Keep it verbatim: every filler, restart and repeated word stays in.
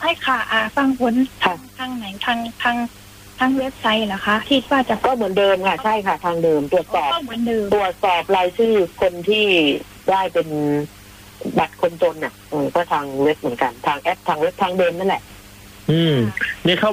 ไม่ค่ะอ่าฟังผลค่ะทางไหนทางทางทางเว็บไซต์เหรอคะที่ว่าจะก็เหมือนเดิมค่ะใช่ค่ะทางเดิมตรวจสอบก็เหมือนเดิมตรวจสอบรายชื่อคนที่ได้เป็นบัตรคนจนน่ะเออก็ทางเว็บเหมือนกันทางแอปทางเว็บทางเดิมนั่นแหละอืมเนี่ยเขา